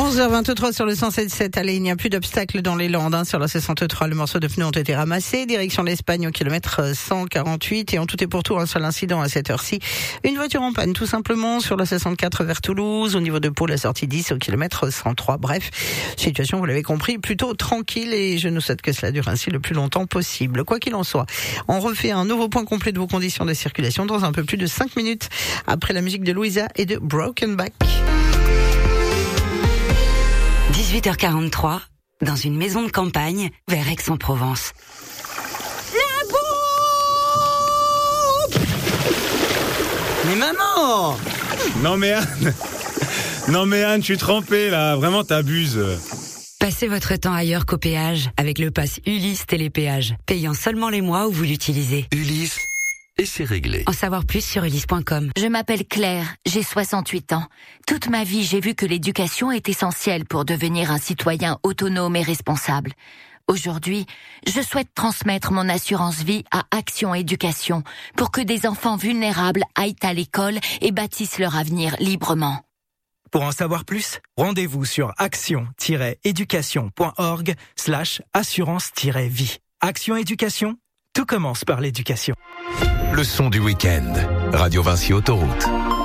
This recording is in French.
11h23 sur le 107.7. Allez, il n'y a plus d'obstacles dans les Landes. Sur la 63, le morceau de pneus ont été ramassés. Direction l'Espagne au kilomètre 148. Et en tout et pour tout, un seul incident à cette heure-ci. Une voiture en panne, tout simplement, sur la 64 vers Toulouse. Au niveau de Pau, la sortie 10 au kilomètre 103. Bref, situation, vous l'avez compris, plutôt tranquille. Et je nous souhaite que cela dure ainsi le plus longtemps possible. Quoi qu'il en soit, on refait un nouveau point complet de vos conditions de circulation dans un peu plus de 5 minutes. Après la musique de Louisa et de Broken Back. 18h43, dans une maison de campagne, vers Aix-en-Provence. La bombe! Mais maman! Non mais Anne, je suis trempé là, vraiment t'abuses. Passez votre temps ailleurs qu'au péage, avec le pass Ulysse Télépéage, payant seulement les mois où vous l'utilisez. Ulysse, et c'est réglé. En savoir plus sur ulysse.com. Je m'appelle Claire, j'ai 68 ans. Toute ma vie, j'ai vu que l'éducation est essentielle pour devenir un citoyen autonome et responsable. Aujourd'hui, je souhaite transmettre mon assurance vie à Action Éducation pour que des enfants vulnérables aillent à l'école et bâtissent leur avenir librement. Pour en savoir plus, rendez-vous sur action-éducation.org/assurance-vie. Action Éducation, tout commence par l'éducation. Le son du week-end. Radio Vinci Autoroute.